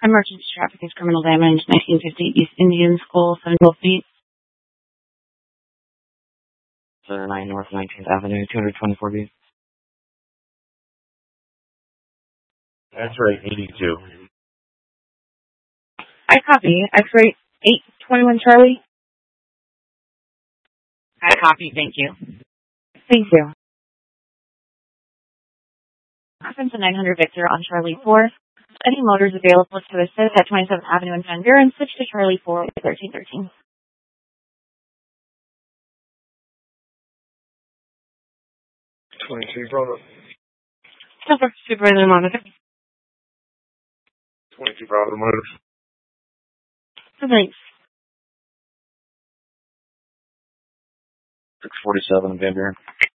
Emergency traffic is criminal damage, 1950 East Indian School, 712 feet. 9 North 19th Avenue, 224 feet. X-ray 82. I copy. X-ray 821 Charlie. I copy. Thank you. Thank you. Happens to 900 Victor on Charlie 4. Any motors available to assist at 27th Avenue and Van Buren, switch to Charlie 4 with 1313. 22 Bravo. Supervisor monitor. 22 Bravo motors. Thanks. 647 Van Buren.